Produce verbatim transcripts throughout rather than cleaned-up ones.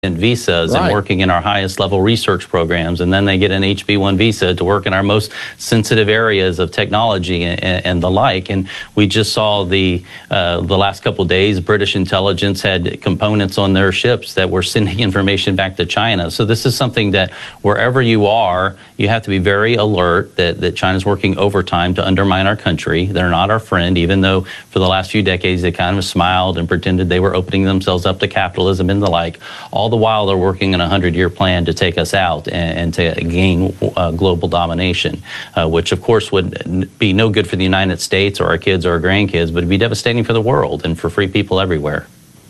visas right. and working in our highest level research programs, and then they get an H B one visa to work in our most sensitive areas of technology and, and the like. And we just saw the uh, the last couple of days, British intelligence had components on their ships that were sending information back to China. So this is something that wherever you are, you have to be very alert that, that China's working overtime to undermine our country. They're not our friend, even though for the last few decades they kind of smiled and pretended they were opening themselves up to capitalism and the like. All the while they're working on a hundred-year plan to take us out and, and to gain uh, global domination, uh, which of course would be no good for the United States or our kids or our grandkids, but it'd be devastating for the world and for free people everywhere.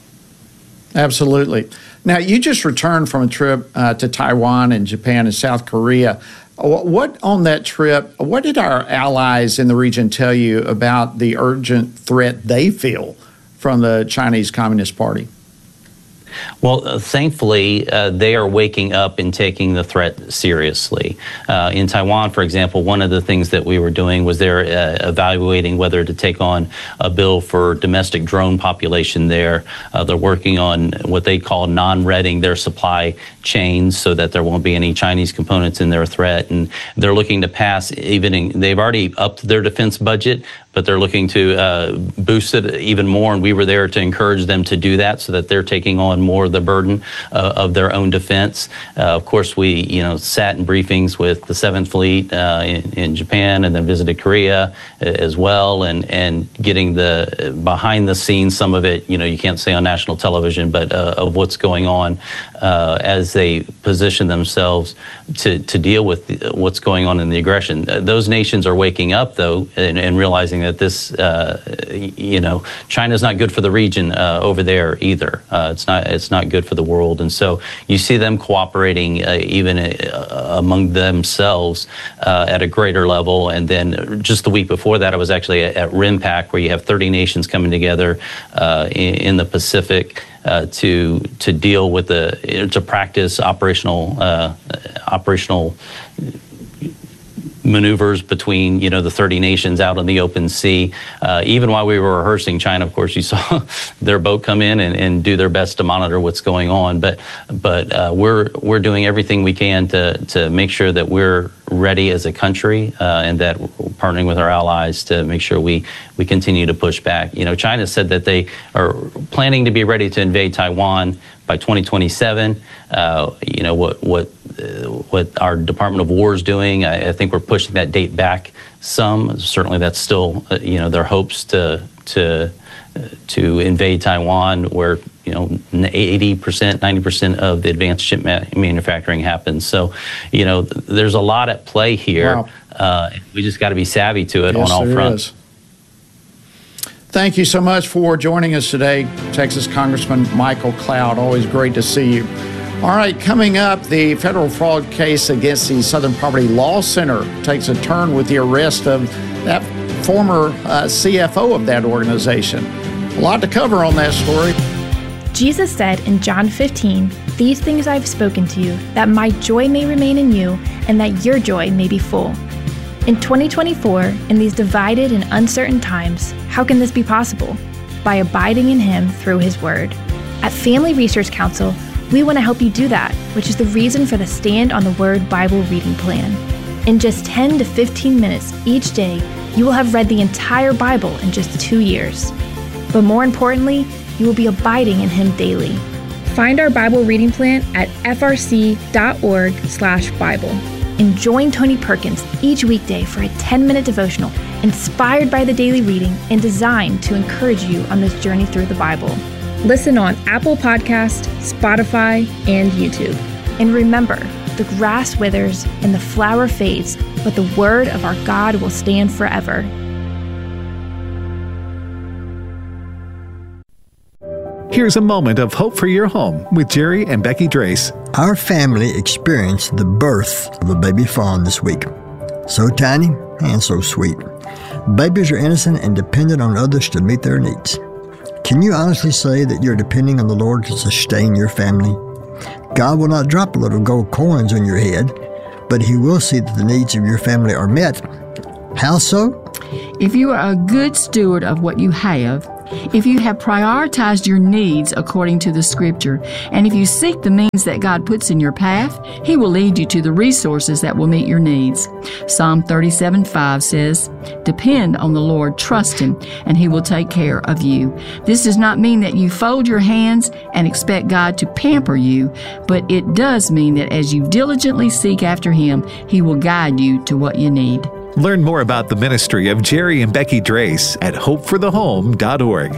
Absolutely. Now, you just returned from a trip uh, to Taiwan and Japan and South Korea. What on that trip, what did our allies in the region tell you about the urgent threat they feel from the Chinese Communist Party? Well, uh, thankfully, uh, they are waking up and taking the threat seriously. Uh, in Taiwan, for example, one of the things that we were doing was they're uh, evaluating whether to take on a bill for domestic drone population there. Uh, they're working on what they call non-redding their supply chains so that there won't be any Chinese components in their threat. And they're looking to pass even, in, they've already upped their defense budget, but they're looking to uh, boost it even more, and we were there to encourage them to do that so that they're taking on more of the burden uh, of their own defense. Uh, of course, we you know sat in briefings with the Seventh Fleet uh, in, in Japan, and then visited Korea as well, and and getting the behind the scenes, some of it you know you can't say on national television, but uh, of what's going on uh, as they position themselves to to deal with the, what's going on in the aggression. Uh, those nations are waking up though and, and realizing that this, uh, you know, China's not good for the region uh, over there either. Uh, it's not. It's not good for the world, and so you see them cooperating uh, even uh, among themselves uh, at a greater level. And then just the week before that, I was actually at, at RIMPAC, where you have thirty nations coming together uh, in, in the Pacific uh, to to deal with the to practice operational uh, operational. maneuvers between, you know, the thirty nations out on the open sea. Uh, even while we were rehearsing, China, of course, you saw their boat come in and, and do their best to monitor what's going on. But but uh, we're we're doing everything we can to to make sure that we're ready as a country uh, and that we're partnering with our allies to make sure we we continue to push back. You know, China said that they are planning to be ready to invade Taiwan by twenty twenty-seven. Uh, you know, what what uh, what our Department of War is doing, I, I think we're pushing that date back some. Certainly that's still, uh, you know, their hopes to to uh, to invade Taiwan, where, you know, eighty percent, ninety percent of the advanced chip ma- manufacturing happens. So, you know, th- there's a lot at play here. Wow. Uh, we just got to be savvy to it yes, on all there fronts. Is. Thank you so much for joining us today, Texas Congressman Michael Cloud. Always great to see you. All right, coming up, the federal fraud case against the Southern Poverty Law Center takes a turn with the arrest of that former uh, C F O of that organization. A lot to cover on that story. Jesus said in John fifteen, "These things I've spoken to you, that my joy may remain in you, and that your joy may be full." In twenty twenty-four, in these divided and uncertain times, how can this be possible? By abiding in Him through His Word. At Family Research Council, we want to help you do that, which is the reason for the Stand on the Word Bible reading plan. In just ten to fifteen minutes each day, you will have read the entire Bible in just two years. But more importantly, you will be abiding in Him daily. Find our Bible reading plan at f r c dot org slash Bible. And join Tony Perkins each weekday for a ten-minute devotional inspired by the daily reading and designed to encourage you on this journey through the Bible. Listen on Apple Podcast, Spotify, and YouTube. And remember, the grass withers and the flower fades, but the word of our God will stand forever. Here's a moment of hope for your home with Jerry and Becky Drace. Our family experienced the birth of a baby fawn this week. So tiny and so sweet. Babies are innocent and dependent on others to meet their needs. Can you honestly say that you're depending on the Lord to sustain your family? God will not drop little gold coins on your head, but He will see that the needs of your family are met. How so? If you are a good steward of what you have, If you have prioritized your needs according to the Scripture, and if you seek the means that God puts in your path, He will lead you to the resources that will meet your needs. Psalm thirty-seven five says, "Depend on the Lord, trust Him, and He will take care of you." This does not mean that you fold your hands and expect God to pamper you, but it does mean that as you diligently seek after Him, He will guide you to what you need. Learn more about the ministry of Jerry and Becky Drace at hope for the home dot org.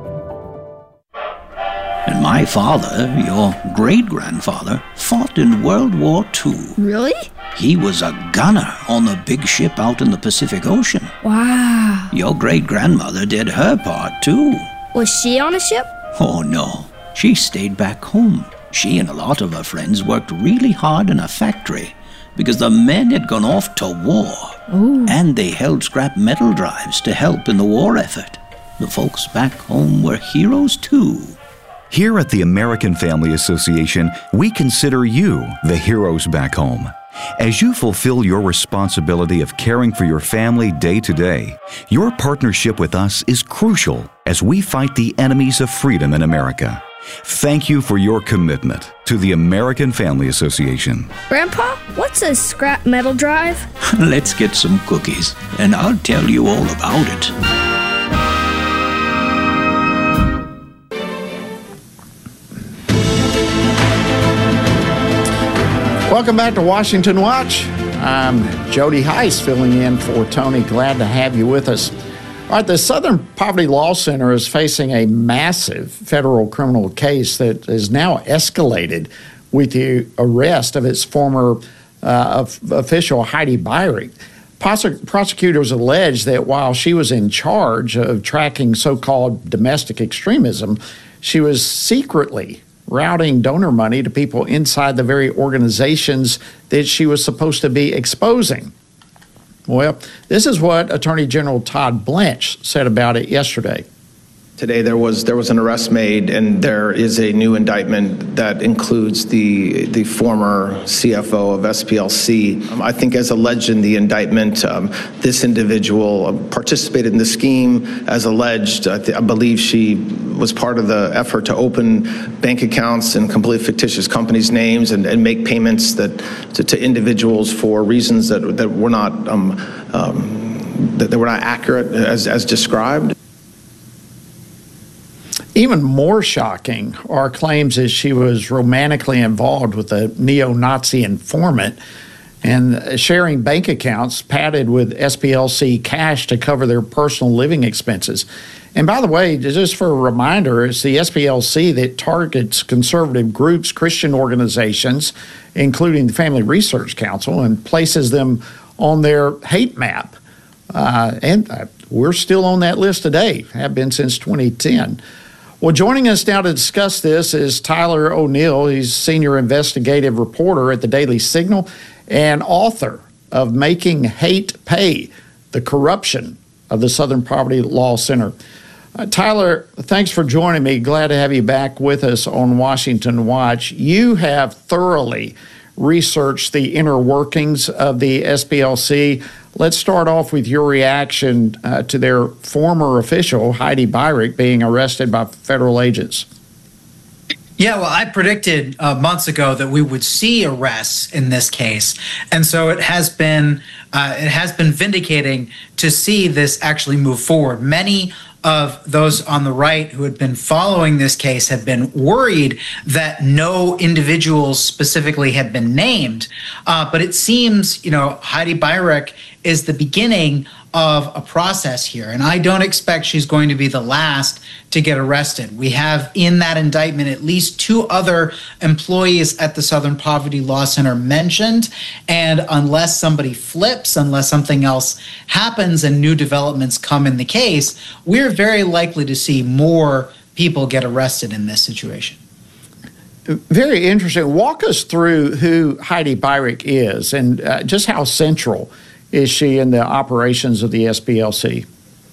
And my father, your great-grandfather, fought in World War Two. Really? He was a gunner on the big ship out in the Pacific Ocean. Wow. Your great-grandmother did her part, too. Was she on a ship? Oh, no. She stayed back home. She and a lot of her friends worked really hard in a factory because the men had gone off to war. Ooh. And they held scrap metal drives to help in the war effort. The folks back home were heroes, too. Here at the American Family Association, we consider you the heroes back home. As you fulfill your responsibility of caring for your family day to day, your partnership with us is crucial as we fight the enemies of freedom in America. Thank you for your commitment to the American Family Association. Grandpa, what's a scrap metal drive? Let's get some cookies, and I'll tell you all about it. Welcome back to Washington Watch. I'm Jody Heiss filling in for Tony. Glad to have you with us. All right, the Southern Poverty Law Center is facing a massive federal criminal case that is now escalated with the arrest of its former uh, official, Heidi Beirich. Prosec- prosecutors allege that while she was in charge of tracking so-called domestic extremism, she was secretly routing donor money to people inside the very organizations that she was supposed to be exposing. Well, this is what Attorney General Todd Blanche said about it yesterday. Today there was there was an arrest made, and there is a new indictment that includes the the former C F O of S P L C. Um, I think, as alleged in the indictment, um, this individual participated in the scheme as alleged. I, th- I believe she was part of the effort to open bank accounts in completely fictitious companies' names and, and make payments that to, to individuals for reasons that that were not um, um, that, that were not accurate as as described. Even more shocking are claims that she was romantically involved with a neo-Nazi informant and sharing bank accounts padded with S P L C cash to cover their personal living expenses. And by the way, just for a reminder, it's the S P L C that targets conservative groups, Christian organizations, including the Family Research Council, and places them on their hate map. Uh, and uh, we're still on that list today, have been since twenty ten. Well, joining us now to discuss this is Tyler O'Neill. He's senior investigative reporter at the Daily Signal and author of Making Hate Pay, The Corruption of the Southern Poverty Law Center. Uh, Tyler, thanks for joining me. Glad to have you back with us on Washington Watch. You have thoroughly researched the inner workings of the S P L C. Let's start off with your reaction uh, to their former official, Heidi Beirich, being arrested by federal agents. Yeah, well, I predicted uh, months ago that we would see arrests in this case, and so it has been uh, it has been vindicating to see this actually move forward. Many of those on the right who had been following this case have been worried that no individuals specifically had been named, uh, but it seems, you know, Heidi Beirich is the beginning of a process here, and I don't expect she's going to be the last to get arrested. We have in that indictment at least two other employees at the Southern Poverty Law Center mentioned, and unless somebody flips, unless something else happens and new developments come in the case, we're very likely to see more people get arrested in this situation. Very interesting. Walk us through who Heidi Beirich is and uh, just how central is she in the operations of the S P L C?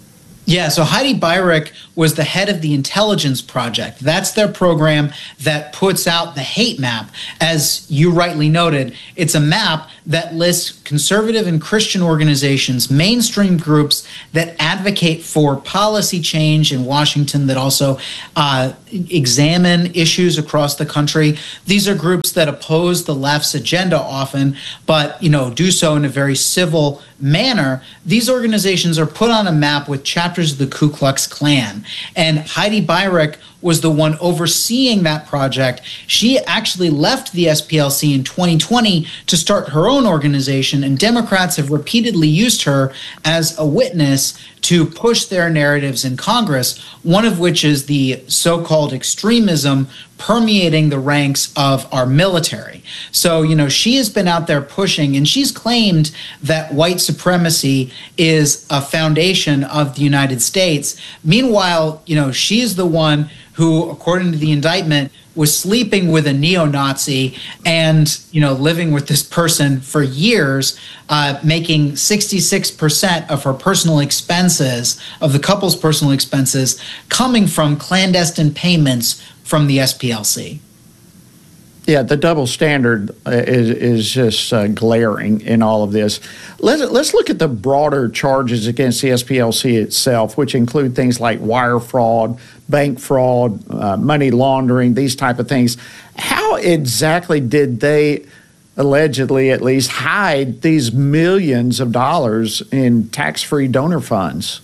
Yeah, so Heidi Beirich was the head of the Intelligence Project. That's their program that puts out the hate map. As you rightly noted, it's a map that lists conservative and Christian organizations, mainstream groups that advocate for policy change in Washington, that also uh, examine issues across the country. These are groups that oppose the left's agenda often, but you know, do so in a very civil manner. These organizations are put on a map with chapters of the Ku Klux Klan. And Heidi Beirich was the one overseeing that project. She actually left the S P L C in twenty twenty to start her own organization, and Democrats have repeatedly used her as a witness to push their narratives in Congress, one of which is the so-called extremism permeating the ranks of our military. So, you know, she has been out there pushing, and she's claimed that white supremacy is a foundation of the United States. Meanwhile, you know, she's the one who, according to the indictment, was sleeping with a neo-Nazi and, you know, living with this person for years, uh, making sixty-six percent of her personal expenses, of the couple's personal expenses, coming from clandestine payments from the S P L C. Yeah, the double standard is is just uh, glaring in all of this. Let's let's look at the broader charges against the S P L C itself, which include things like wire fraud, bank fraud, uh, money laundering, these type of things. How exactly did they allegedly, at least, hide these millions of dollars in tax-free donor funds?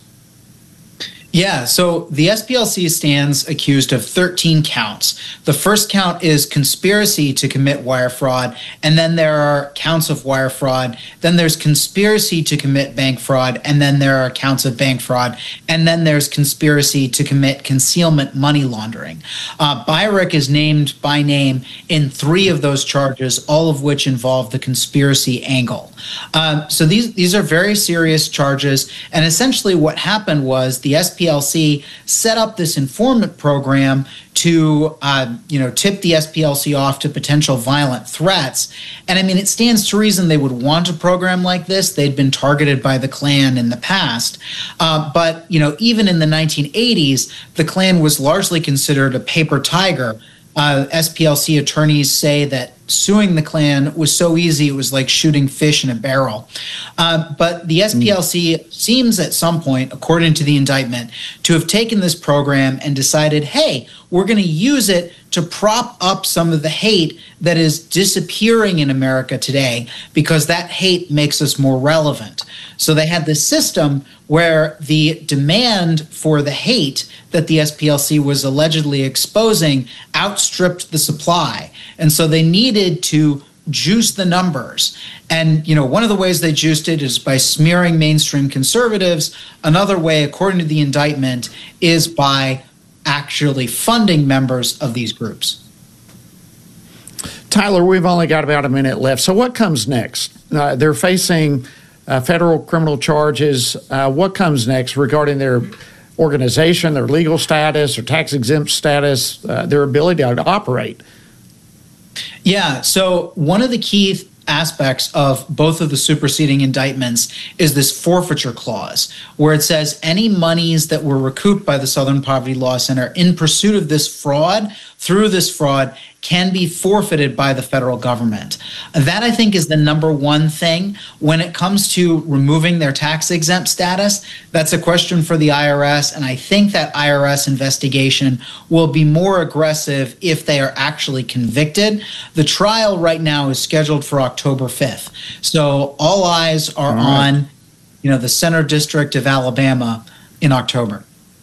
Yeah, so the S P L C stands accused of thirteen counts. The first count is conspiracy to commit wire fraud, and then there are counts of wire fraud. Then there's conspiracy to commit bank fraud, and then there are counts of bank fraud, and then there's conspiracy to commit concealment money laundering. Uh, Beirich is named by name in three of those charges, all of which involve the conspiracy angle. Um, so these, these are very serious charges, and essentially what happened was the S P L C set up this informant program to, uh, you know, tip the S P L C off to potential violent threats. And I mean, it stands to reason they would want a program like this. They'd been targeted by the Klan in the past. Uh, but, you know, even in the nineteen eighties, the Klan was largely considered a paper tiger. Uh, S P L C attorneys say that suing the Klan was so easy, it was like shooting fish in a barrel. Uh, but the S P L C mm. seems at some point, according to the indictment, to have taken this program and decided, hey, we're going to use it to prop up some of the hate that is disappearing in America today, because that hate makes us more relevant. So they had this system where the demand for the hate that the S P L C was allegedly exposing outstripped the supply. And so they needed to juice the numbers. And, you know, one of the ways they juiced it is by smearing mainstream conservatives. Another way, according to the indictment, is by actually funding members of these groups. Tyler, we've only got about a minute left. So what comes next? Uh, they're facing uh, federal criminal charges. Uh, what comes next regarding their organization, their legal status, their tax-exempt status, uh, their ability to operate? Yeah, so one of the key aspects of both of the superseding indictments is this forfeiture clause, where it says any monies that were recouped by the Southern Poverty Law Center in pursuit of this fraud, through this fraud, can be forfeited by the federal government. That, I think, is the number one thing. When it comes to removing their tax-exempt status, that's a question for the I R S, and I think that I R S investigation will be more aggressive if they are actually convicted. The trial right now is scheduled for October fifth. So all eyes are all right. on, you know, the Center District of Alabama in October.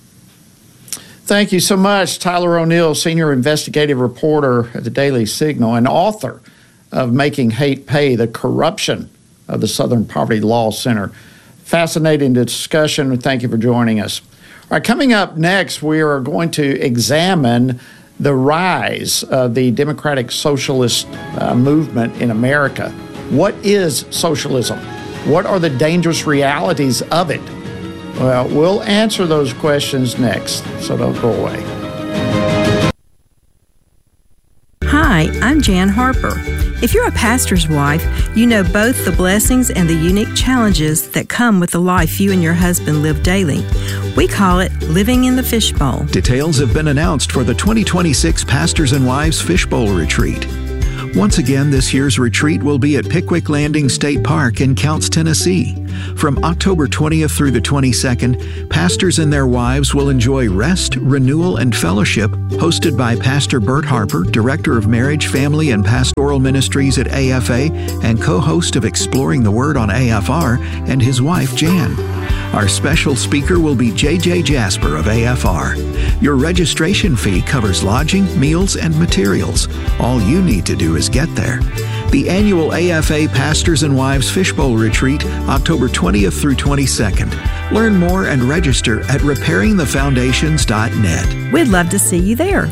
Thank you so much, Tyler O'Neill, senior investigative reporter at the Daily Signal and author of Making Hate Pay, The Corruption of the Southern Poverty Law Center. Fascinating discussion. Thank you for joining us. All right, coming up next, we are going to examine the rise of the democratic socialist uh, movement in America. What is socialism? What are the dangerous realities of it? Well, we'll answer those questions next, so don't go away. Hi, Hi, I'm Jan Harper. If you're a pastor's wife, you know both the blessings and the unique challenges that come with the life you and your husband live daily. We call it living in the fishbowl. Details have been announced for the twenty twenty-six Pastors and Wives Fishbowl Retreat. Once again, this year's retreat will be at Pickwick Landing State Park in Counce, Tennessee. From October twentieth through the twenty-second, pastors and their wives will enjoy rest, renewal, and fellowship, hosted by Pastor Bert Harper, Director of Marriage, Family, and Pastoral Ministries at A F A and co-host of Exploring the Word on A F R, and his wife, Jan. Our special speaker will be J J Jasper of A F R. Your registration fee covers lodging, meals, and materials. All you need to do is get there. The annual A F A Pastors and Wives Fishbowl Retreat, October twentieth through twenty-second. Learn more and register at repairing the foundations dot net. We'd love to see you there.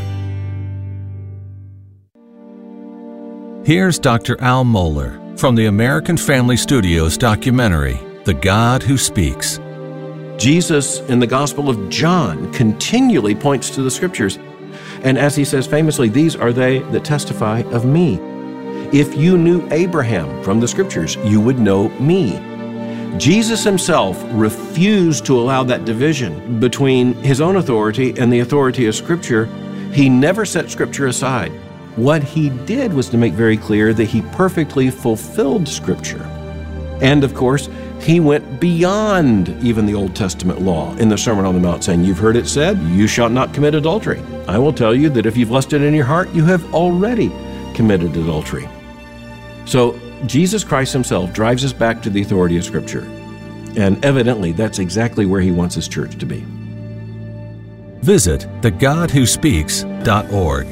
Here's Doctor Al Mohler from the American Family Studios documentary, The God Who Speaks. Jesus in the Gospel of John continually points to the Scriptures. And as he says famously, these are they that testify of me. If you knew Abraham from the Scriptures, you would know me. Jesus himself refused to allow that division between his own authority and the authority of Scripture. He never set Scripture aside. What he did was to make very clear that he perfectly fulfilled Scripture. And of course, he went beyond even the Old Testament law in the Sermon on the Mount, saying, you've heard it said, you shall not commit adultery. I will tell you that if you've lusted in your heart, you have already committed adultery. So Jesus Christ himself drives us back to the authority of Scripture. And evidently, that's exactly where he wants his church to be. Visit the god who speaks dot org.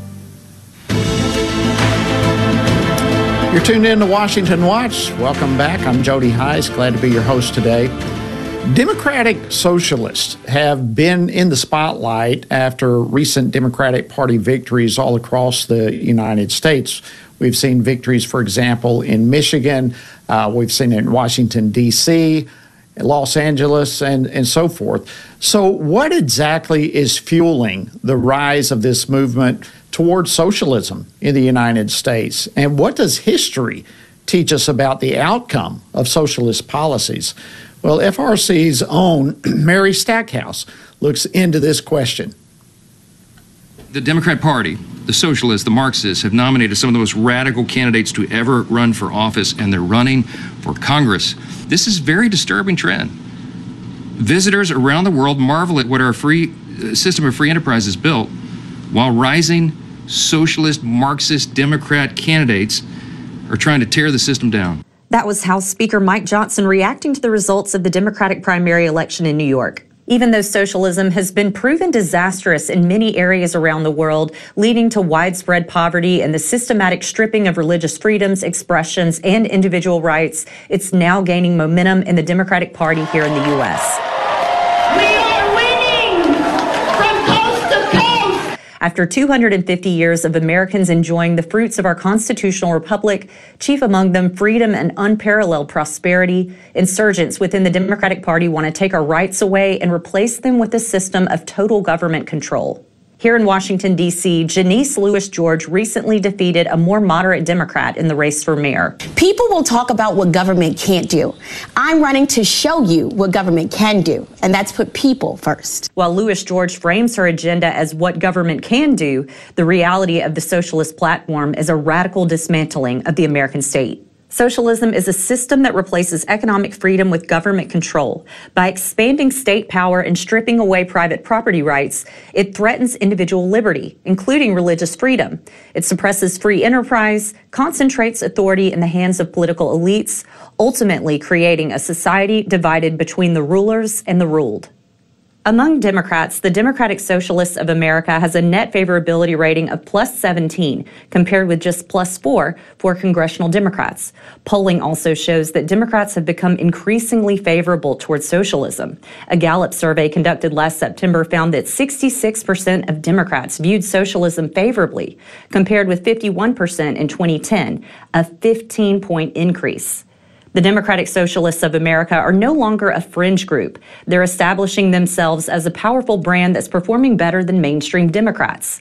You're tuned in to Washington Watch. Welcome back. I'm Jody Heiss. Glad to be your host today. Democratic socialists have been in the spotlight after recent Democratic Party victories all across the United States. We've seen victories, for example, in Michigan. Uh, we've seen it in Washington, D C, Los Angeles, and, and so forth. So what exactly is fueling the rise of this movement towards socialism in the United States? And what does history teach us about the outcome of socialist policies? Well, F R C's own Mary Stackhouse looks into this question. The Democrat Party, the socialists, the Marxists, have nominated some of the most radical candidates to ever run for office, and they're running for Congress. This is a very disturbing trend. Visitors around the world marvel at what our free uh, system of free enterprise has built, while rising socialist, Marxist, Democrat candidates are trying to tear the system down. That was House Speaker Mike Johnson reacting to the results of the Democratic primary election in New York. Even though socialism has been proven disastrous in many areas around the world, leading to widespread poverty and the systematic stripping of religious freedoms, expressions, and individual rights, it's now gaining momentum in the Democratic Party here in the U S After two hundred fifty years of Americans enjoying the fruits of our constitutional republic, chief among them freedom and unparalleled prosperity, insurgents within the Democratic Party want to take our rights away and replace them with a system of total government control. Here in Washington, D C, Janice Lewis George recently defeated a more moderate Democrat in the race for mayor. People will talk about what government can't do. I'm running to show you what government can do, and that's put people first. While Lewis George frames her agenda as what government can do, the reality of the socialist platform is a radical dismantling of the American state. Socialism is a system that replaces economic freedom with government control. By expanding state power and stripping away private property rights, it threatens individual liberty, including religious freedom. It suppresses free enterprise, concentrates authority in the hands of political elites, ultimately creating a society divided between the rulers and the ruled. Among Democrats, the Democratic Socialists of America has a net favorability rating of plus seventeen, compared with just plus four for congressional Democrats. Polling also shows that Democrats have become increasingly favorable towards socialism. A Gallup survey conducted last September found that sixty-six percent of Democrats viewed socialism favorably, compared with fifty-one percent in twenty ten, a fifteen-point increase. The Democratic Socialists of America are no longer a fringe group. They're establishing themselves as a powerful brand that's performing better than mainstream Democrats.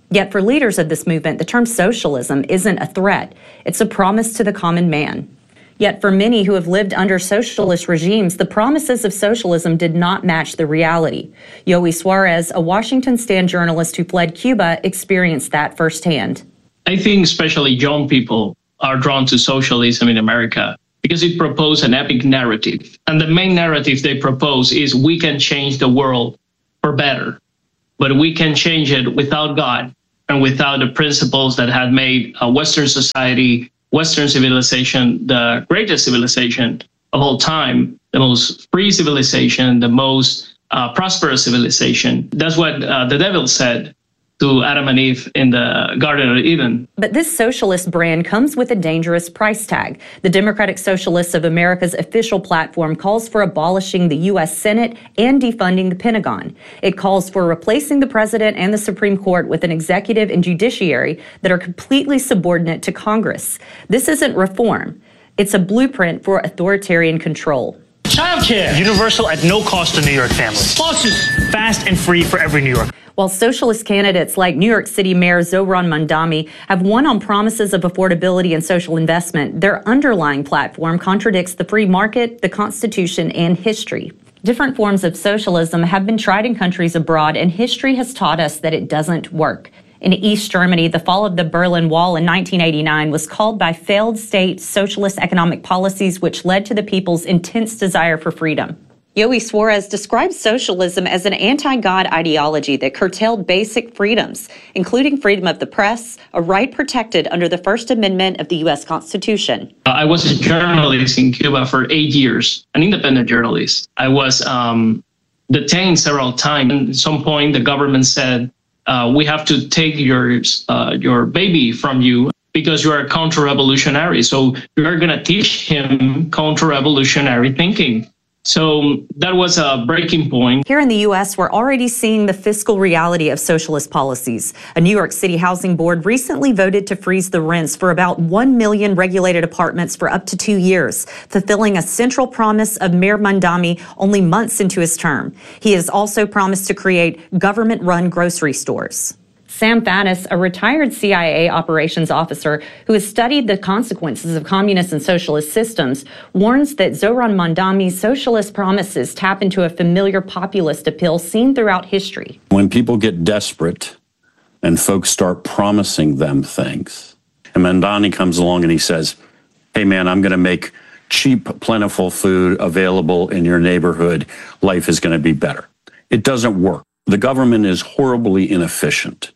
Yet for leaders of this movement, the term socialism isn't a threat. It's a promise to the common man. Yet for many who have lived under socialist regimes, the promises of socialism did not match the reality. Yoey Suarez, a Washington Stand journalist who fled Cuba, experienced that firsthand. I think especially young people are drawn to socialism in America because it proposes an epic narrative. And the main narrative they propose is we can change the world for better, but we can change it without God and without the principles that had made a Western society, Western civilization, the greatest civilization of all time, the most free civilization, the most uh, prosperous civilization. That's what uh, the devil said to Adam and Eve in the Garden of Eden. But this socialist brand comes with a dangerous price tag. The Democratic Socialists of America's official platform calls for abolishing the U S Senate and defunding the Pentagon. It calls for replacing the president and the Supreme Court with an executive and judiciary that are completely subordinate to Congress. This isn't reform. It's a blueprint for authoritarian control. Childcare, universal at no cost to New York families. Buses, fast and free for every New Yorker. While socialist candidates like New York City Mayor Zohran Mamdani have won on promises of affordability and social investment, their underlying platform contradicts the free market, the Constitution, and history. Different forms of socialism have been tried in countries abroad, and history has taught us that it doesn't work. In East Germany, the fall of the Berlin Wall in nineteen eighty-nine was called by failed state socialist economic policies, which led to the people's intense desire for freedom. Yoey Suarez describes socialism as an anti-God ideology that curtailed basic freedoms, including freedom of the press, a right protected under the First Amendment of the U S Constitution. I was a journalist in Cuba for eight years, an independent journalist. I was um, detained several times. At some point, the government said, uh, we have to take your, uh, your baby from you because you are a counter-revolutionary. So you're going to teach him counter-revolutionary thinking. So that was a breaking point. Here in the U S, we're already seeing the fiscal reality of socialist policies. A New York City housing board recently voted to freeze the rents for about one million regulated apartments for up to two years, fulfilling a central promise of Mayor Mamdani only months into his term. He has also promised to create government-run grocery stores. Sam Faddis, a retired C I A operations officer who has studied the consequences of communist and socialist systems, warns that Zohran Mamdani's socialist promises tap into a familiar populist appeal seen throughout history. When people get desperate and folks start promising them things, and Mamdani comes along and he says, hey man, I'm going to make cheap, plentiful food available in your neighborhood. Life is going to be better. It doesn't work. The government is horribly inefficient.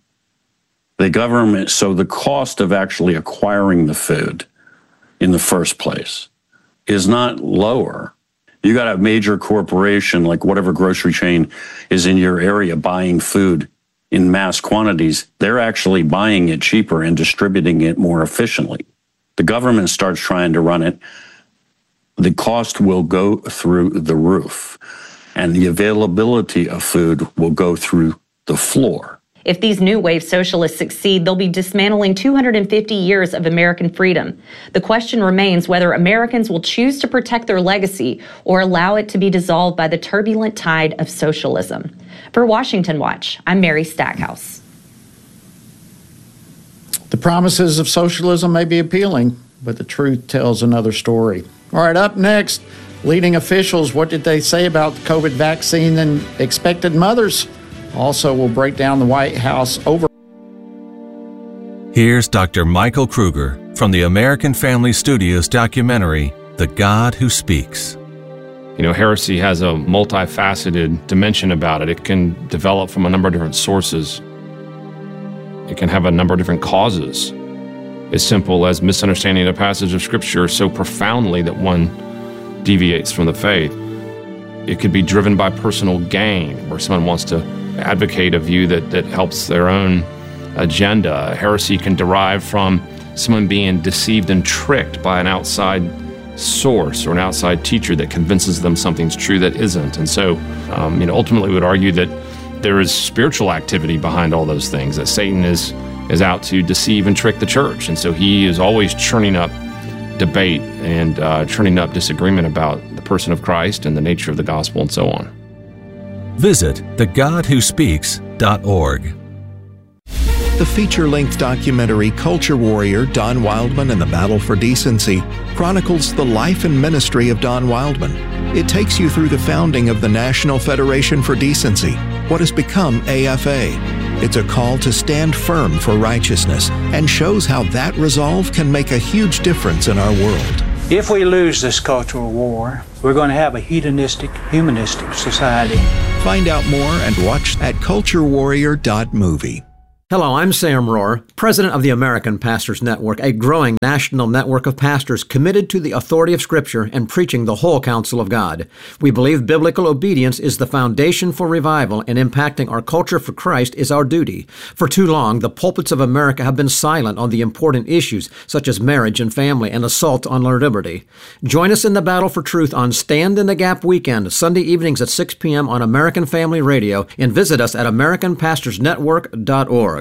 The government, so the cost of actually acquiring the food in the first place is not lower. You got a major corporation, like whatever grocery chain is in your area, buying food in mass quantities. They're actually buying it cheaper and distributing it more efficiently. The government starts trying to run it. The cost will go through the roof, and the availability of food will go through the floor. If these new wave socialists succeed, they'll be dismantling two hundred fifty years of American freedom. The question remains whether Americans will choose to protect their legacy or allow it to be dissolved by the turbulent tide of socialism. For Washington Watch, I'm Mary Stackhouse. The promises of socialism may be appealing, but the truth tells another story. All right, up next, leading officials, what did they say about the COVID vaccine and expected mothers? Also, we'll break down the White House over. Here's Doctor Michael Kruger from the American Family Studios documentary, The God Who Speaks. You know, heresy has a multifaceted dimension about it. It can develop from a number of different sources. It can have a number of different causes. As simple as misunderstanding a passage of Scripture so profoundly that one deviates from the faith. It could be driven by personal gain, where someone wants to advocate a view that, that helps their own agenda. Heresy can derive from someone being deceived and tricked by an outside source or an outside teacher that convinces them something's true that isn't. And so, um, you know, ultimately we would argue that there is spiritual activity behind all those things, that Satan is, is out to deceive and trick the church. And so he is always churning up debate and uh, churning up disagreement about the person of Christ and the nature of the gospel and so on. Visit the god who speaks dot org. The feature-length documentary Culture Warrior, Don Wildman and the Battle for Decency chronicles the life and ministry of Don Wildman. It takes you through the founding of the National Federation for Decency, what has become A F A. It's a call to stand firm for righteousness and shows how that resolve can make a huge difference in our world. If we lose this cultural war, we're going to have a hedonistic, humanistic society. Find out more and watch at culture warrior dot movie. Hello, I'm Sam Rohr, president of the American Pastors Network, a growing national network of pastors committed to the authority of Scripture and preaching the whole counsel of God. We believe biblical obedience is the foundation for revival, and impacting our culture for Christ is our duty. For too long, the pulpits of America have been silent on the important issues such as marriage and family and assault on our liberty. Join us in the battle for truth on Stand in the Gap weekend, Sunday evenings at six p.m. on American Family Radio, and visit us at american pastors network dot org.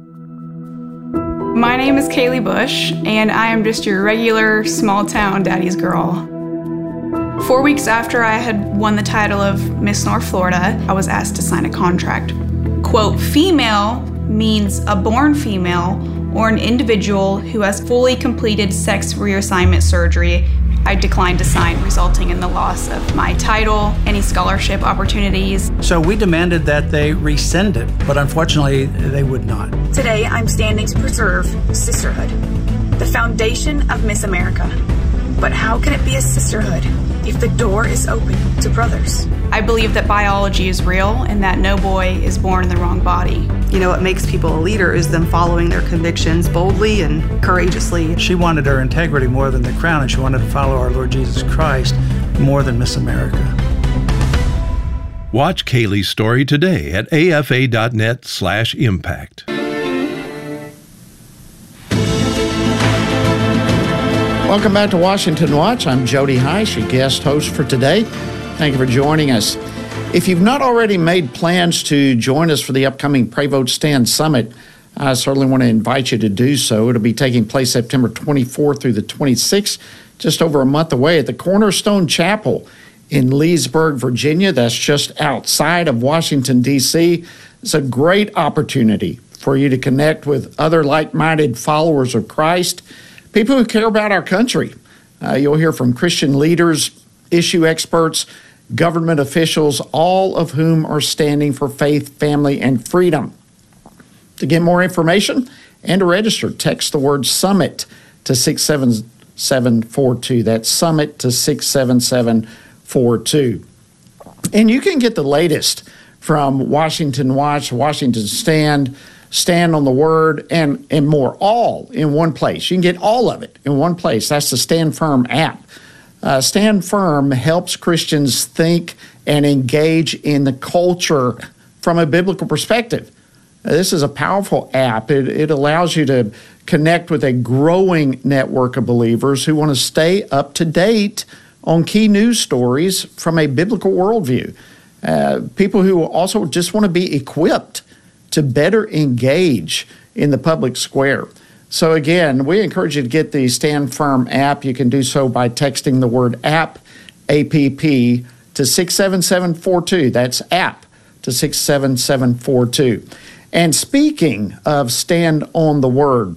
My name is Kaylee Bush, and I am just your regular small-town daddy's girl. Four weeks after I had won the title of Miss North Florida, I was asked to sign a contract. Quote, female means a born female or an individual who has fully completed sex reassignment surgery. I declined to sign, resulting in the loss of my title, any scholarship opportunities. So we demanded that they rescind it, but unfortunately, they would not. Today, I'm standing to preserve sisterhood, the foundation of Miss America. But how can it be a sisterhood if the door is open to brothers? I believe that biology is real and that no boy is born in the wrong body. You know, what makes people a leader is them following their convictions boldly and courageously. She wanted her integrity more than the crown, and she wanted to follow our Lord Jesus Christ more than Miss America. Watch Kaylee's story today at A F A dot net slash impact. Welcome back to Washington Watch. I'm Jody Heisz, your guest host for today. Thank you for joining us. If you've not already made plans to join us for the upcoming Pray Vote Stand Summit, I certainly want to invite you to do so. It'll be taking place September twenty-fourth through the twenty-sixth, just over a month away at the Cornerstone Chapel in Leesburg, Virginia. That's just outside of Washington, D C It's a great opportunity for you to connect with other like-minded followers of Christ, people who care about our country. Uh, you'll hear from Christian leaders, issue experts, government officials, all of whom are standing for faith, family, and freedom. To get more information and to register, text the word SUMMIT to six seven seven four two. That's SUMMIT to six seven seven four two. And you can get the latest from Washington Watch, Washington Stand, Stand on the Word, and, and more, all in one place. You can get all of it in one place. That's the Stand Firm app. Uh, Stand Firm helps Christians think and engage in the culture from a biblical perspective. Uh, this is a powerful app. It, it allows you to connect with a growing network of believers who want to stay up to date on key news stories from a biblical worldview. Uh, people who also just want to be equipped to better engage in the public square. So again, we encourage you to get the Stand Firm app. You can do so by texting the word app, A P P, to six seven seven four two. That's app to six seven seven four two. And speaking of Stand on the Word,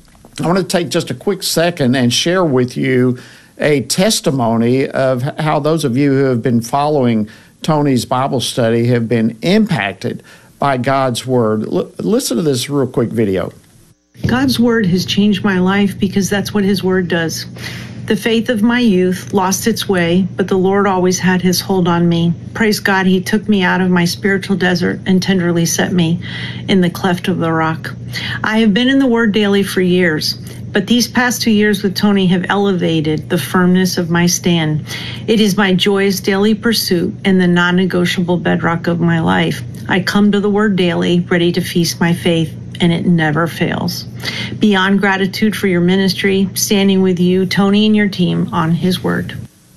I want to take just a quick second and share with you a testimony of how those of you who have been following Tony's Bible study have been impacted by God's Word. L- listen to this real quick video. God's Word has changed my life because that's what His Word does. The faith of my youth lost its way, but the Lord always had His hold on me. Praise God, He took me out of my spiritual desert and tenderly set me in the cleft of the rock. I have been in the Word daily for years, but these past two years with Tony have elevated the firmness of my stand. It is my joyous daily pursuit and the non-negotiable bedrock of my life. I come to the Word daily, ready to feast my faith, and it never fails. Beyond gratitude for your ministry, standing with you, Tony, and your team on His Word.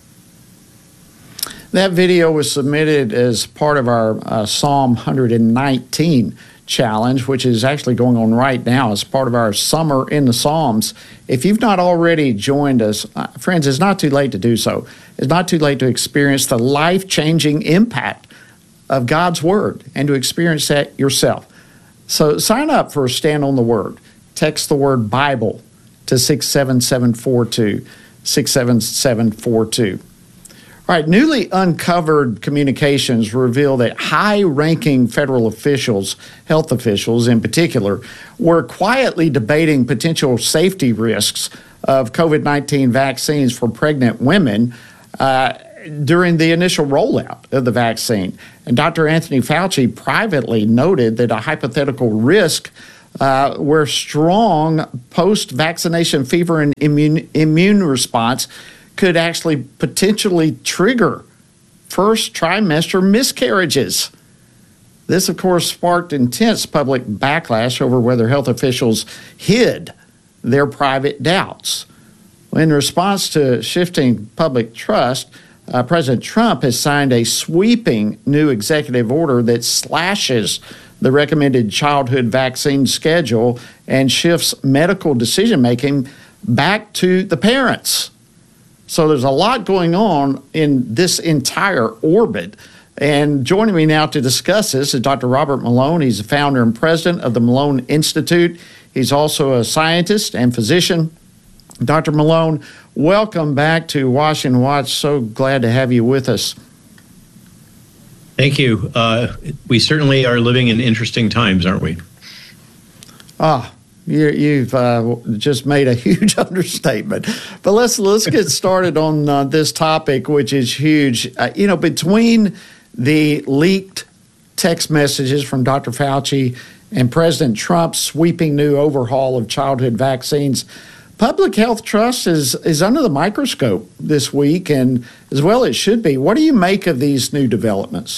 That video was submitted as part of our uh, Psalm one nineteen challenge, which is actually going on right now as part of our Summer in the Psalms. If you've not already joined us, uh, friends, it's not too late to do so. It's not too late to experience the life-changing impact of God's Word and to experience that yourself. So sign up for Stand on the Word. Text the word Bible to six seven seven four two, six seven seven four two. All right, newly uncovered communications reveal that high-ranking federal officials, health officials in particular, were quietly debating potential safety risks of COVID nineteen vaccines for pregnant women uh, during the initial rollout of the vaccine. And Doctor Anthony Fauci privately noted that a hypothetical risk uh, where strong post-vaccination fever and immune, immune response could actually potentially trigger first trimester miscarriages. This, of course, sparked intense public backlash over whether health officials hid their private doubts. In response to shifting public trust, uh, President Trump has signed a sweeping new executive order that slashes the recommended childhood vaccine schedule and shifts medical decision-making back to the parents. So there's a lot going on in this entire orbit. And joining me now to discuss this is Doctor Robert Malone. He's the founder and president of the Malone Institute. He's also a scientist and physician. Doctor Malone, welcome back to Washington Watch. So glad to have you with us. Thank you. Uh, we certainly are living in interesting times, aren't we? Ah, you, you've uh, just made a huge understatement. But let's let's get started on uh, this topic, which is huge. Uh, you know, between the leaked text messages from Doctor Fauci and President Trump's sweeping new overhaul of childhood vaccines, public health trust is is under the microscope this week, and as well it should be. What do you make of these new developments?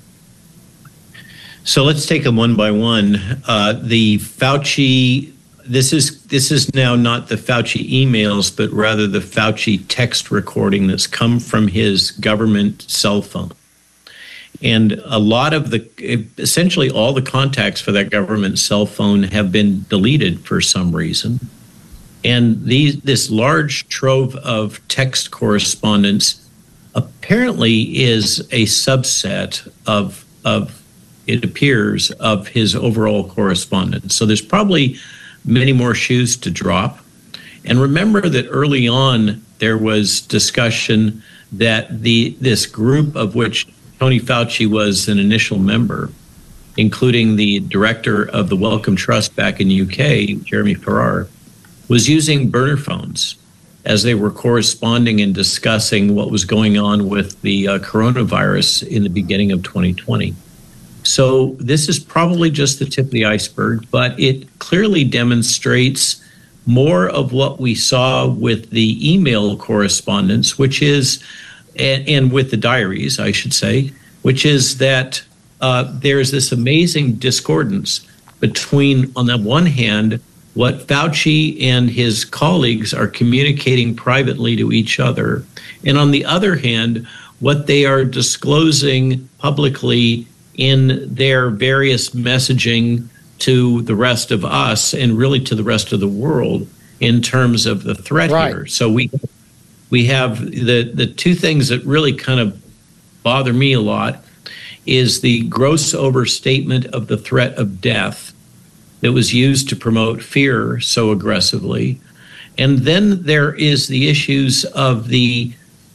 So let's take them one by one. Uh, the Fauci, this is this is now not the Fauci emails, but rather the Fauci text recording that's come from his government cell phone. And a lot of the, essentially all the contacts for that government cell phone have been deleted for some reason. And these, this large trove of text correspondence apparently is a subset of, of, it appears, of his overall correspondence. So there's probably many more shoes to drop. And remember that early on, there was discussion that the this group of which Tony Fauci was an initial member, including the director of the Wellcome Trust back in U K, Jeremy Farrar, was using burner phones as they were corresponding and discussing what was going on with the uh, coronavirus in the beginning of twenty twenty. So this is probably just the tip of the iceberg, but it clearly demonstrates more of what we saw with the email correspondence, which is, and, and with the diaries, I should say, which is that uh, there's this amazing discordance between, on the one hand, what Fauci and his colleagues are communicating privately to each other, and on the other hand, what they are disclosing publicly in their various messaging to the rest of us and really to the rest of the world in terms of the threat right. here. So we we have the, the two things that really kind of bother me a lot is the gross overstatement of the threat of death that was used to promote fear so aggressively. And then there is the issues of the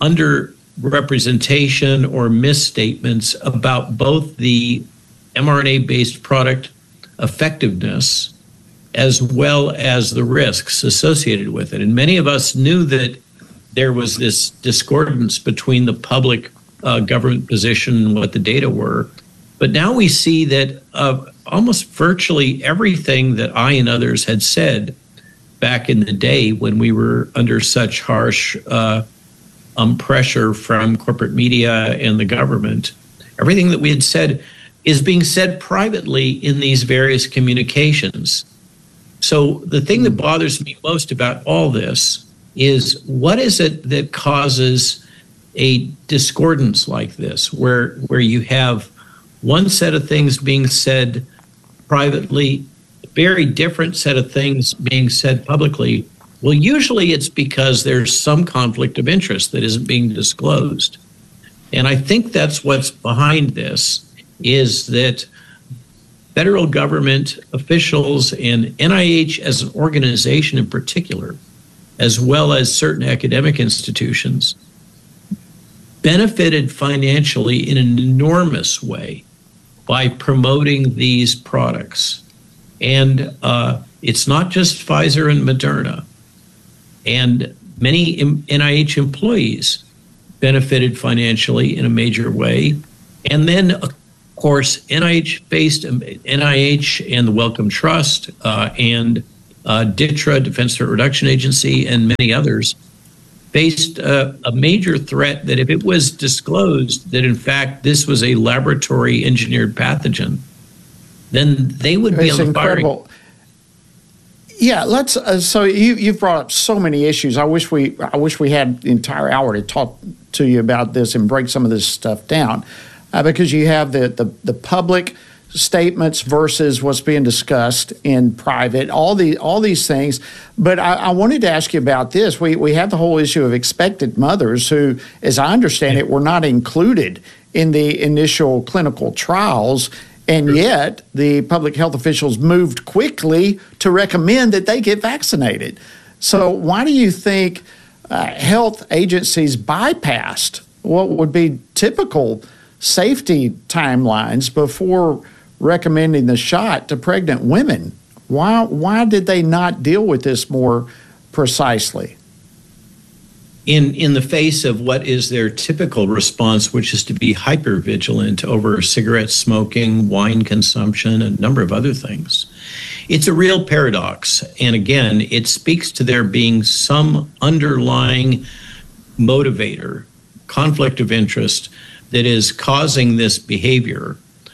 underrepresentation or misstatements about both the mRNA-based product effectiveness as well as the risks associated with it. And many of us knew that there was this discordance between the public uh, government position and what the data were. But now we see that uh, almost virtually everything that I and others had said back in the day when we were under such harsh uh, um, pressure from corporate media and the government, everything that we had said is being said privately in these various communications. So the thing that bothers me most about all this is what is it that causes a discordance like this, where where you have one set of things being said privately, a very different set of things being said publicly? Well, usually it's because there's some conflict of interest that isn't being disclosed. And I think that's what's behind this, is that federal government officials and N I H as an organization in particular, as well as certain academic institutions, benefited financially in an enormous way by promoting these products. And uh, it's not just Pfizer and Moderna. And many N I H employees benefited financially in a major way. And then, of course, N I H-based N I H and the Wellcome Trust uh, and uh, DITRA, Defense Threat Reduction Agency, and many others faced uh, a major threat that if it was disclosed that, in fact, this was a laboratory engineered pathogen, then they would be it's on the incredible. firing. Yeah, let's. Uh, so you you've brought up so many issues. I wish we I wish we had the entire hour to talk to you about this and break some of this stuff down, uh, because you have the, the the public statements versus what's being discussed in private. All the all these things. But I, I wanted to ask you about this. We we have the whole issue of expectant mothers who, as I understand it, were not included in the initial clinical trials. And yet, the public health officials moved quickly to recommend that they get vaccinated. So why do you think uh, health agencies bypassed what would be typical safety timelines before recommending the shot to pregnant women? Why, why did they not deal with this more precisely? In, in the face of what is their typical response, which is to be hyper-vigilant over cigarette smoking, wine consumption, and a number of other things. It's a real paradox. And again, it speaks to there being some underlying motivator, conflict of interest, that is causing this behavior.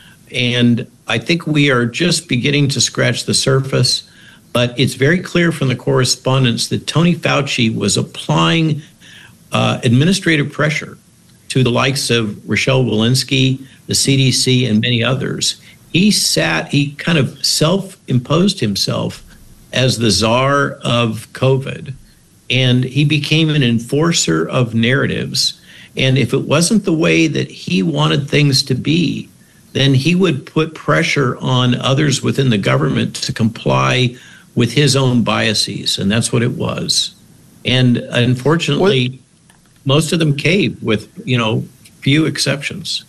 And I think we are just beginning to scratch the surface, but it's very clear from the correspondence that Tony Fauci was applying Uh, administrative pressure to the likes of Rochelle Walensky, the C D C, and many others. He sat, he kind of self-imposed himself as the czar of COVID, and he became an enforcer of narratives. And if it wasn't the way that he wanted things to be, then he would put pressure on others within the government to comply with his own biases, and that's what it was. And unfortunately, what? most of them caved with, you know, few exceptions.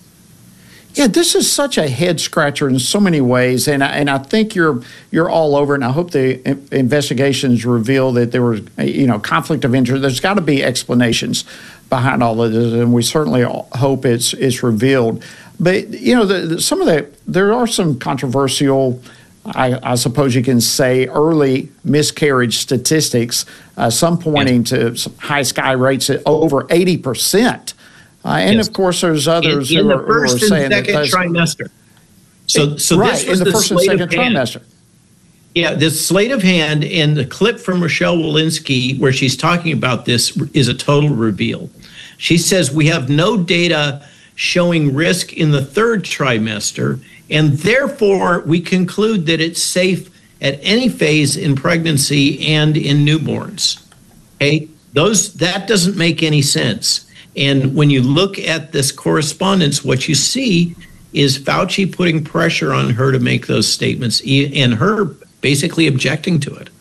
Yeah, this is such a head scratcher in so many ways, and I, and I think you're you're all over it. And I hope the investigations reveal that there was, you know, conflict of interest. There's got to be explanations behind all of this, and we certainly hope it's it's revealed. But you know, the, the, some of the there are some controversial, I, I suppose you can say, early miscarriage statistics, uh, some pointing yes. to some high sky rates at over eighty percent. Uh, and yes. of course, there's others in, in who, the are, who are first saying and second that trimester. So, so right, this was in the, the first and sleight second of hand. trimester. Yeah, this sleight of hand, and the clip from Rochelle Walensky where she's talking about this is a total reveal. She says, we have no data showing risk in the third trimester, and therefore we conclude that it's safe at any phase in pregnancy and in newborns. Okay, those that doesn't make any sense. And when you look at this correspondence, what you see is Fauci putting pressure on her to make those statements, and her basically objecting to it.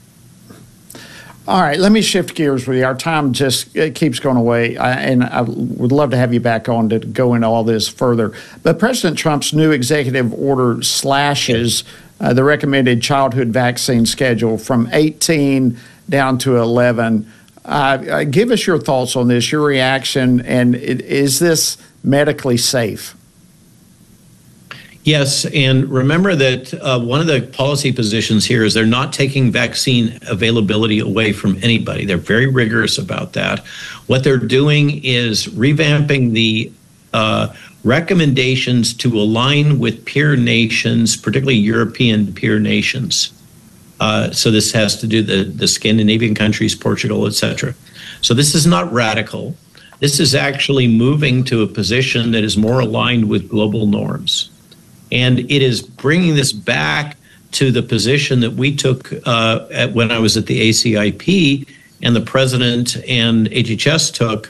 All right, let me shift gears with you. Our time just it keeps going away, I, and I would love to have you back on to go into all this further. But President Trump's new executive order slashes uh, the recommended childhood vaccine schedule from eighteen down to eleven. Uh, give us your thoughts on this, your reaction, and it, is this medically safe? Yes, and remember that uh, one of the policy positions here is they're not taking vaccine availability away from anybody. They're very rigorous about that. What they're doing is revamping the uh, recommendations to align with peer nations, particularly European peer nations. Uh, so this has to do the the Scandinavian countries, Portugal, et cetera. So this is not radical. This is actually moving to a position that is more aligned with global norms. And it is bringing this back to the position that we took uh, at, when I was at the A C I P and the president and H H S took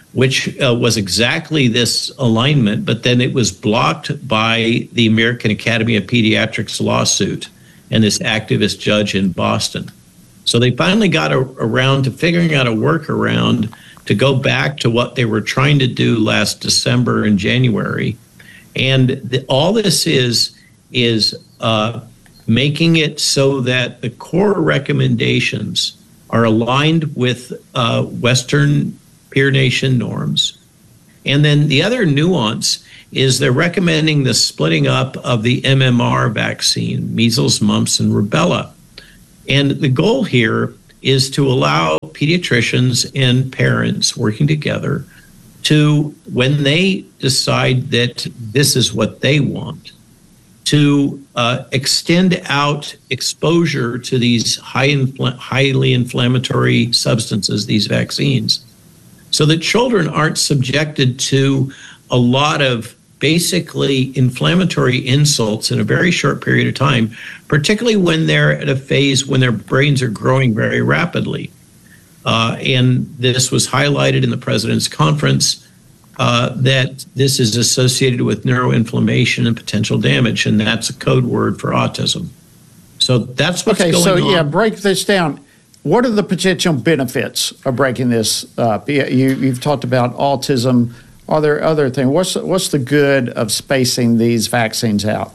which uh, was exactly this alignment, but then it was blocked by the American Academy of Pediatrics lawsuit and this activist judge in Boston. So they finally got a, around to figuring out a workaround to go back to what they were trying to do last December and January. And the, all this is, is uh, making it so that the core recommendations are aligned with uh, Western peer nation norms. And then the other nuance is they're recommending the splitting up of the M M R vaccine, measles, mumps, and rubella. And the goal here is to allow pediatricians and parents working together to, when they decide that this is what they want, to uh, extend out exposure to these high infl- highly inflammatory substances, these vaccines, so that children aren't subjected to a lot of basically inflammatory insults in a very short period of time, particularly when they're at a phase when their brains are growing very rapidly. Uh, and this was highlighted in the president's conference uh, that this is associated with neuroinflammation and potential damage, and that's a code word for autism. So that's what's okay, going so, on. yeah, break this down. What are the potential benefits of breaking this up? You, you've talked about autism. Are there other things? What's, what's the good of spacing these vaccines out?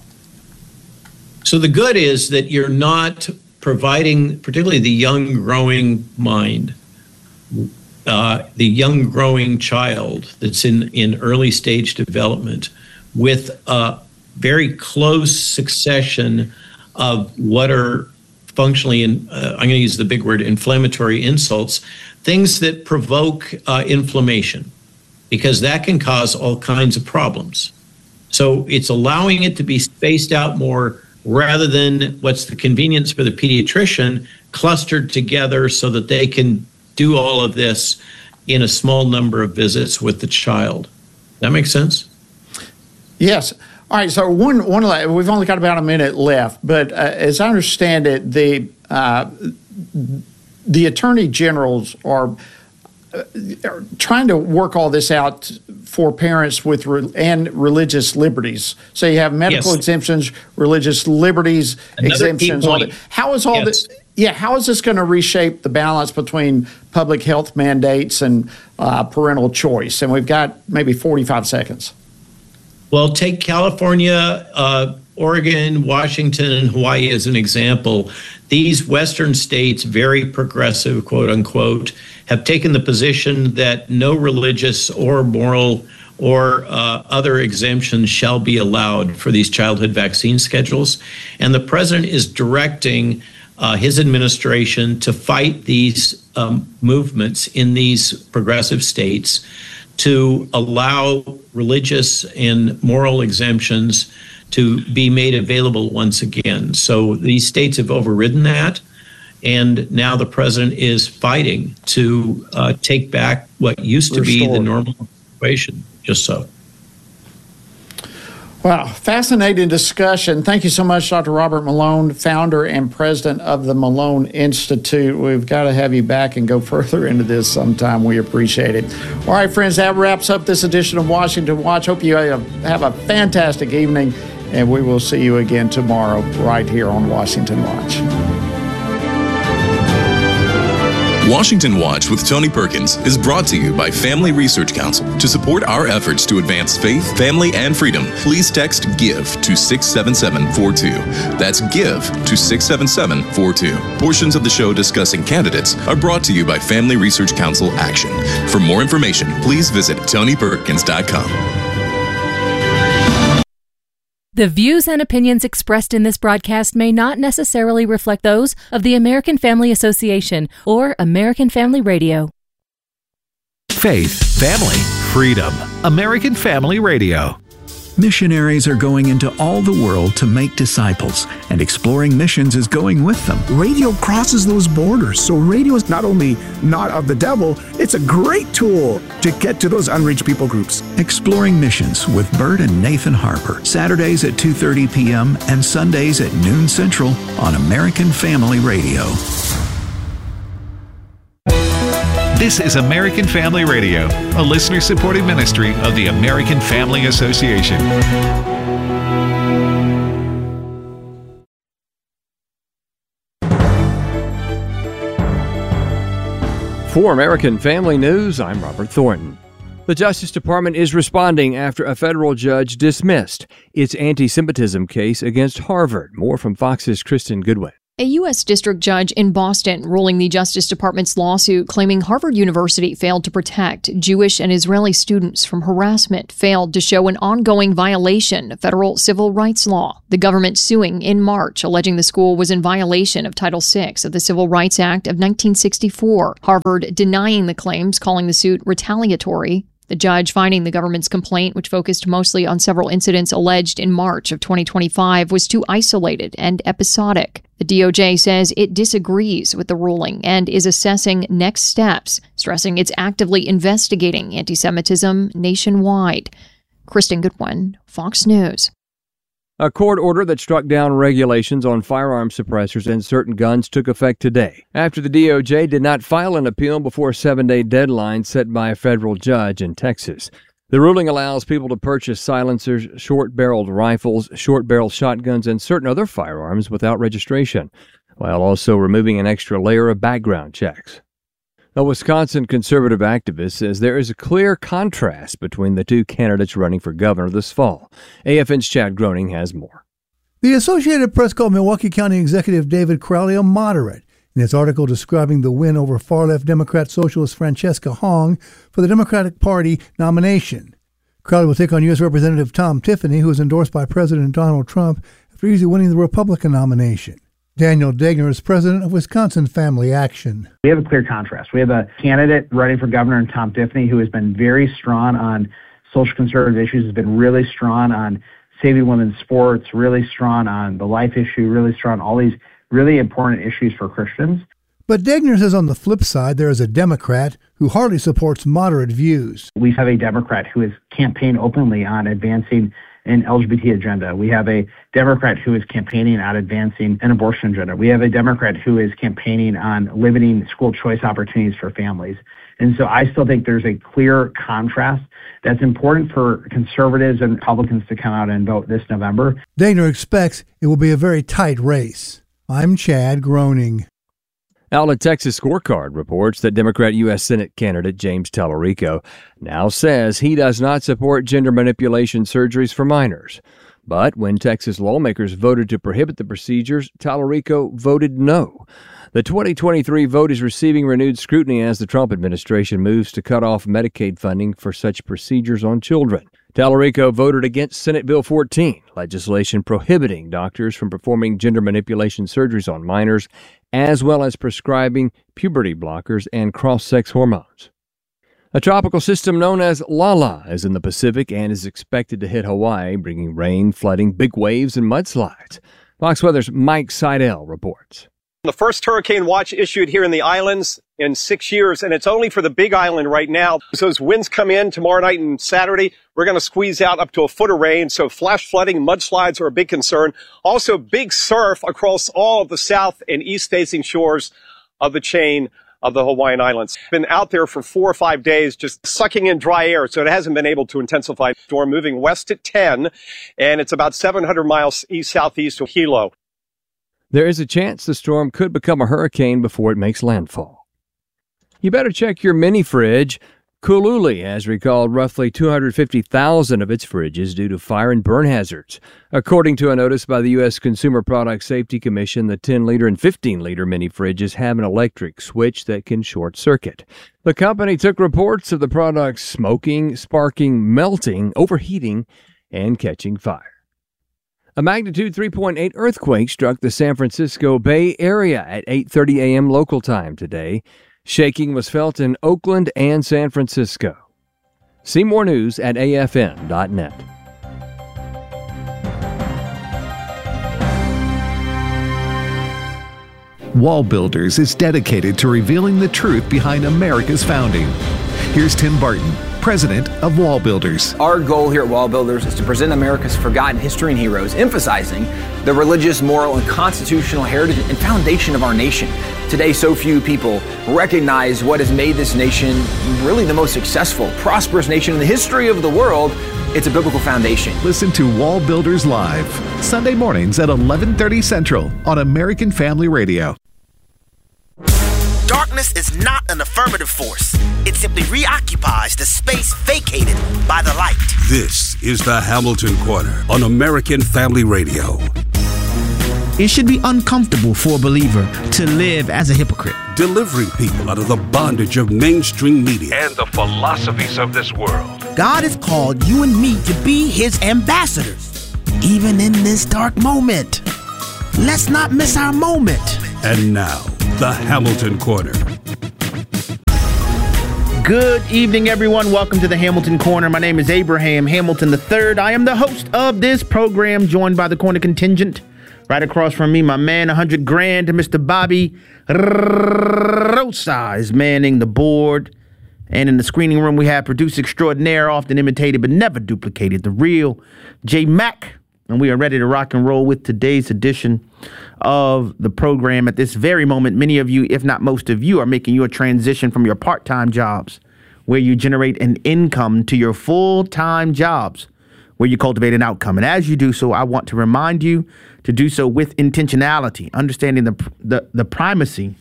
So the good is that you're not providing, particularly the young growing mind, uh, the young growing child that's in, in early stage development, with a very close succession of what are functionally, in, uh, I'm going to use the big word, inflammatory insults, things that provoke uh, inflammation, because that can cause all kinds of problems. So it's allowing it to be spaced out more rather than what's the convenience for the pediatrician, clustered together so that they can do all of this in a small number of visits with the child. That makes sense? Yes. All right, so one, one we've only got about a minute left, but uh, as I understand it, the uh, the attorney generals are, uh, are trying to work all this out for parents with re- and religious liberties. So you have medical Yes. exemptions, religious liberties, Another key exemptions. All point. that. How is all Yes. this? Yeah, how is this going to reshape the balance between public health mandates and uh, parental choice? And we've got maybe forty-five seconds. Well, take California, uh, Oregon, Washington, and Hawaii as an example. These Western states, very progressive, quote unquote, have taken the position that no religious or moral or uh, other exemptions shall be allowed for these childhood vaccine schedules. And the president is directing uh, his administration to fight these um, movements in these progressive states to allow religious and moral exemptions to be made available once again. So these states have overridden that, and now the president is fighting to uh, take back what used to be the Restore. normal situation, just so. Wow, fascinating discussion. Thank you so much, Doctor Robert Malone, founder and president of the Malone Institute. We've got to have you back and go further into this sometime. We appreciate it. All right, friends, that wraps up this edition of Washington Watch. Hope you have a fantastic evening, and we will see you again tomorrow right here on Washington Watch. Washington Watch with Tony Perkins is brought to you by Family Research Council. To support our efforts to advance faith, family, and freedom, please text GIVE to six seven seven four two. That's GIVE to six seven seven four two. Portions of the show discussing candidates are brought to you by Family Research Council Action. For more information, please visit tony perkins dot com. The views and opinions expressed in this broadcast may not necessarily reflect those of the American Family Association or American Family Radio. Faith, family, freedom. American Family Radio. Missionaries are going into all the world to make disciples, and Exploring Missions is going with them. Radio crosses those borders, so radio is not only not of the devil, it's a great tool to get to those unreached people groups. Exploring Missions with Bert and Nathan Harper, Saturdays at two thirty p.m. and Sundays at noon Central on American Family Radio. This is American Family Radio, a listener-supported ministry of the American Family Association. For American Family News, I'm Robert Thornton. The Justice Department is responding after a federal judge dismissed its anti-Semitism case against Harvard. More from Fox's Kristen Goodwin. A U S district judge in Boston ruling the Justice Department's lawsuit claiming Harvard University failed to protect Jewish and Israeli students from harassment failed to show an ongoing violation of federal civil rights law. The government suing in March, alleging the school was in violation of Title six of the Civil Rights Act of nineteen sixty-four. Harvard denying the claims, calling the suit retaliatory. The judge finding the government's complaint, which focused mostly on several incidents alleged in March of twenty twenty-five, was too isolated and episodic. The D O J says it disagrees with the ruling and is assessing next steps, stressing it's actively investigating anti-Semitism nationwide. Kristen Goodwin, Fox News. A court order that struck down regulations on firearm suppressors and certain guns took effect today, after the D O J did not file an appeal before a seven-day deadline set by a federal judge in Texas. The ruling allows people to purchase silencers, short-barreled rifles, short-barrel shotguns, and certain other firearms without registration, while also removing an extra layer of background checks. A Wisconsin conservative activist says there is a clear contrast between the two candidates running for governor this fall. A F N's Chad Groening has more. The Associated Press called Milwaukee County Executive David Crowley a moderate in its article describing the win over far-left Democrat socialist Francesca Hong for the Democratic Party nomination. Crowley will take on U S Representative Tom Tiffany, who was endorsed by President Donald Trump after easily winning the Republican nomination. Daniel Degner is president of Wisconsin Family Action. We have a clear contrast. We have a candidate running for governor in Tom Tiffany who has been very strong on social conservative issues, has been really strong on saving women's sports, really strong on the life issue, really strong on all these really important issues for Christians. But Degner says on the flip side, there is a Democrat who hardly supports moderate views. We have a Democrat who has campaigned openly on advancing an L G B T agenda. We have a Democrat who is campaigning on advancing an abortion agenda. We have a Democrat who is campaigning on limiting school choice opportunities for families. And so I still think there's a clear contrast that's important for conservatives and Republicans to come out and vote this November. Degner expects it will be a very tight race. I'm Chad Groening. Outlet Texas Scorecard reports that Democrat U S Senate candidate James Tallarico now says he does not support gender manipulation surgeries for minors. But when Texas lawmakers voted to prohibit the procedures, Tallarico voted no. The twenty twenty-three vote is receiving renewed scrutiny as the Trump administration moves to cut off Medicaid funding for such procedures on children. Tallarico voted against Senate Bill fourteen, legislation prohibiting doctors from performing gender manipulation surgeries on minors, as well as prescribing puberty blockers and cross-sex hormones. A tropical system known as Lala is in the Pacific and is expected to hit Hawaii, bringing rain, flooding, big waves, and mudslides. Fox Weather's Mike Seidel reports. The first hurricane watch issued here in the islands in six years, and it's only for the Big Island right now. So as winds come in tomorrow night and Saturday, we're going to squeeze out up to a foot of rain. So flash flooding, mudslides are a big concern. Also big surf across all of the south and east facing shores of the chain of the Hawaiian Islands. Been out there for four or five days, just sucking in dry air, so it hasn't been able to intensify. Storm moving west at ten, and it's about seven hundred miles east-southeast of Hilo. There is a chance the storm could become a hurricane before it makes landfall. You better check your mini fridge. Kululi has recalled roughly two hundred fifty thousand of its fridges due to fire and burn hazards. According to a notice by the U S Consumer Product Safety Commission, the ten-liter and fifteen-liter mini fridges have an electric switch that can short-circuit. The company took reports of the products smoking, sparking, melting, overheating, and catching fire. A magnitude three point eight earthquake struck the San Francisco Bay Area at eight thirty a.m. local time today. Shaking was felt in Oakland and San Francisco. See more news at A F N dot net. Wall Builders is dedicated to revealing the truth behind America's founding. Here's Tim Barton, president of Wall Builders. Our goal here at Wall Builders is to present America's forgotten history and heroes, emphasizing the religious, moral, and constitutional heritage and foundation of our nation. Today, so few people recognize what has made this nation really the most successful, prosperous nation in the history of the world. It's a biblical foundation. Listen to Wall Builders Live, Sunday mornings at eleven thirty Central on American Family Radio. Darkness is not an affirmative force. It simply reoccupies the space vacated by the light. This is the Hamilton Corner on American Family Radio. It should be uncomfortable for a believer to live as a hypocrite. Delivering people out of the bondage of mainstream media and the philosophies of this world. God has called you and me to be his ambassadors, even in this dark moment. Let's not miss our moment. And now, the Hamilton Corner. Good evening, everyone. Welcome to the Hamilton Corner. My name is Abraham Hamilton the third. I am the host of this program, joined by the Corner Contingent. Right across from me, my man, one hundred grand, Mister Bobby Rosa is manning the board. And in the screening room, we have producer extraordinaire, often imitated but never duplicated, the real J Mac. And we are ready to rock and roll with today's edition of the program. At this very moment, many of you, if not most of you, are making your transition from your part-time jobs, where you generate an income, to your full-time jobs, where you cultivate an outcome. And as you do so, I want to remind you to do so with intentionality, understanding the, the, the primacy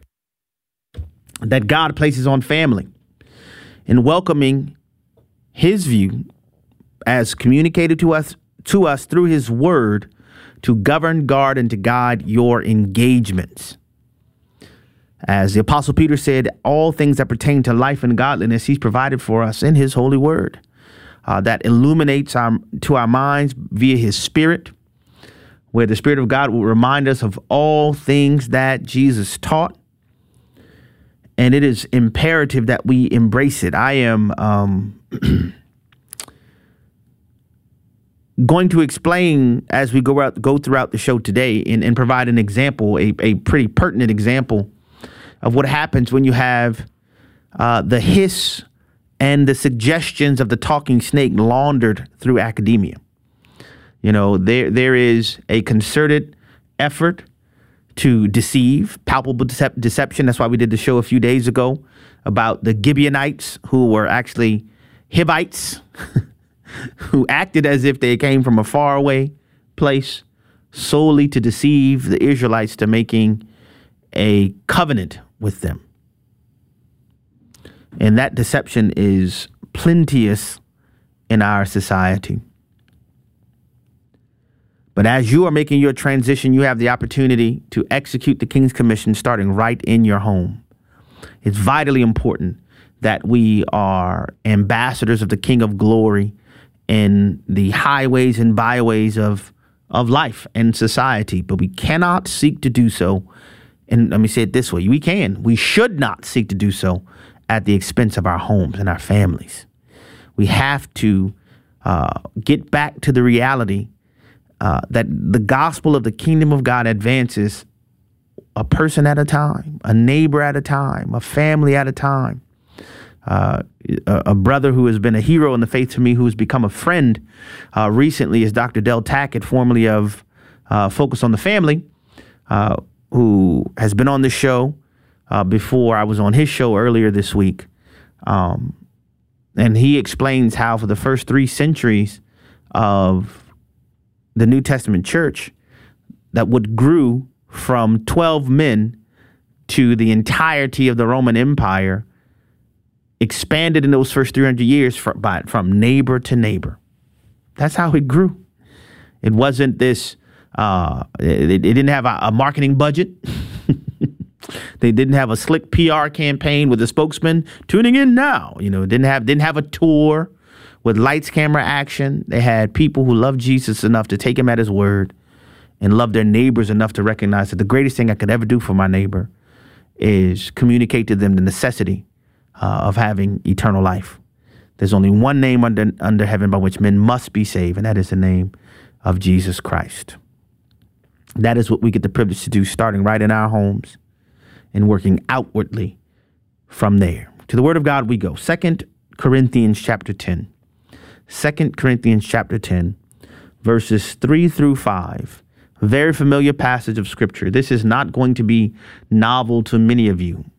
that God places on family, and welcoming his view as communicated to us to us through his word to govern, guard, and to guide your engagements. As the Apostle Peter said, all things that pertain to life and godliness, he's provided for us in his holy word. Uh, that illuminates our, to our minds via his spirit, where the Spirit of God will remind us of all things that Jesus taught. And it is imperative that we embrace it. I am um, going to explain as we go out, go throughout the show today, and, and provide an example, a, a pretty pertinent example of what happens when you have uh, the hiss and the suggestions of the talking snake laundered through academia. You know, there there is a concerted effort to deceive, palpable decep- deception. That's why we did the show a few days ago about the Gibeonites, who were actually Hivites, who acted as if they came from a faraway place, solely to deceive the Israelites to making a covenant with them. And that deception is plenteous in our society. But as you are making your transition, you have the opportunity to execute the King's Commission starting right in your home. It's vitally important that we are ambassadors of the King of Glory in the highways and byways of, of life and society. But we cannot seek to do so. And let me say it this way. We can. We should not seek to do so at the expense of our homes and our families. We have to uh, get back to the reality uh, that the gospel of the kingdom of God advances a person at a time, a neighbor at a time, a family at a time. Uh, a, a brother who has been a hero in the faith to me, who has become a friend uh, recently, is Doctor Del Tackett, formerly of uh, Focus on the Family, uh, who has been on the show Uh, before. I was on his show earlier this week. Um, and he explains how for the first three centuries of the New Testament church, that what grew from twelve men to the entirety of the Roman Empire expanded in those first three hundred years from, by, from neighbor to neighbor. That's how it grew. It wasn't this, uh, it, it didn't have a, a marketing budget. They didn't have a slick P R campaign with a spokesman tuning in now. You know, didn't have didn't have a tour with lights, camera, action. They had people who loved Jesus enough to take him at his word and love their neighbors enough to recognize that the greatest thing I could ever do for my neighbor is communicate to them the necessity uh, of having eternal life. There's only one name under under heaven by which men must be saved, and that is the name of Jesus Christ. That is what we get the privilege to do, starting right in our homes and working outwardly from there. To the word of God we go. Second Corinthians chapter ten. Second Corinthians chapter ten, verses three through five. Very familiar passage of scripture. This is not going to be novel to many of you.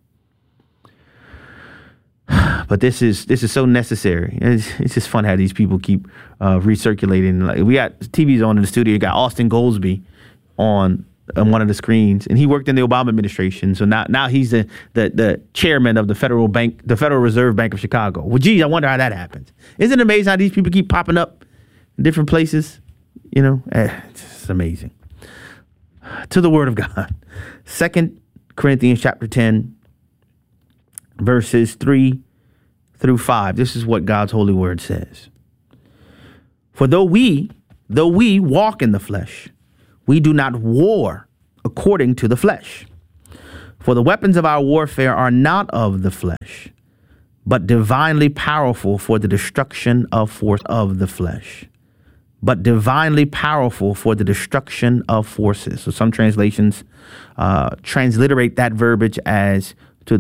But this is this is so necessary. It's, it's just fun how these people keep uh, recirculating. Like, we got T Vs on in the studio. You got Austin Goldsby on on one of the screens, and he worked in the Obama administration. So now now he's the the, the chairman of the Federal Bank, the Federal Reserve Bank of Chicago. Well, geez, I wonder how that happens. Isn't it amazing how these people keep popping up in different places? You know, eh, it's amazing. To the Word of God, Second Corinthians chapter ten, verses three through five. This is what God's holy word says. For though we, though we walk in the flesh, we do not war according to the flesh. For the weapons of our warfare are not of the flesh, but divinely powerful for the destruction of force of the flesh. But divinely powerful for the destruction of forces. So some translations uh, transliterate that verbiage as